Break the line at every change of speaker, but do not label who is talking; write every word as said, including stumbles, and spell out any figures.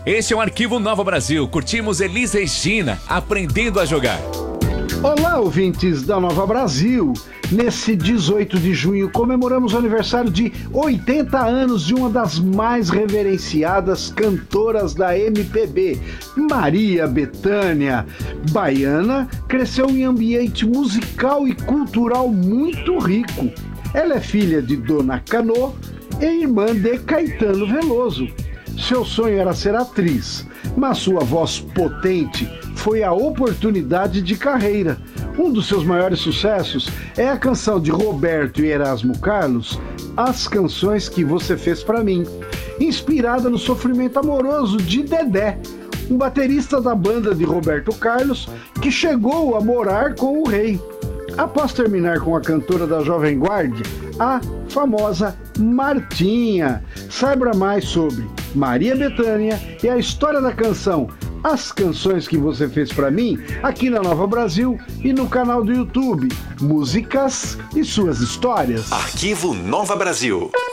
Este é o Arquivo Nova Brasil. Curtimos Elis Regina, Aprendendo a Jogar.
Olá, ouvintes da Nova Brasil. Nesse dezoito de junho comemoramos o aniversário de oitenta anos de uma das mais reverenciadas cantoras da M P B, Maria Bethânia. Baiana, cresceu em ambiente musical e cultural muito rico. Ela é filha de Dona Canô e irmã de Caetano Veloso. Seu sonho era ser atriz, mas sua voz potente foi a oportunidade de carreira. Um dos seus maiores sucessos é a canção de Roberto e Erasmo Carlos, As Canções que Você Fez Pra Mim, inspirada no sofrimento amoroso de Dedé, um baterista da banda de Roberto Carlos que chegou a morar com o rei. Após terminar com a cantora da Jovem Guarda, a famosa Martinha. Saiba mais sobre Maria Bethânia e a história da canção As Canções que Você Fez Pra Mim, aqui na Nova Brasil e no canal do YouTube Músicas e Suas Histórias.
Arquivo Nova Brasil.